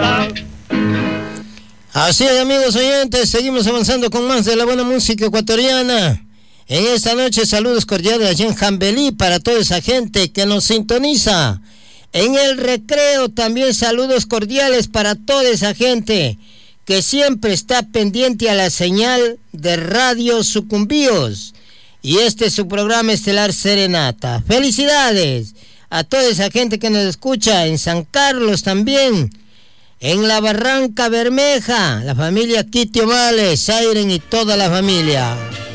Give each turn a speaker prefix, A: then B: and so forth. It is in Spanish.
A: Así es, amigos oyentes, seguimos avanzando con más de la buena música ecuatoriana. En esta noche, saludos cordiales allá en Jambelí para toda esa gente que nos sintoniza. En el recreo también saludos cordiales para toda esa gente que siempre está pendiente a la señal de Radio Sucumbíos. Y este es su programa estelar Serenata. ¡Felicidades a toda esa gente que nos escucha en San Carlos también! En la Barranca Bermeja, la familia Kitty Omales, Siren y toda la familia.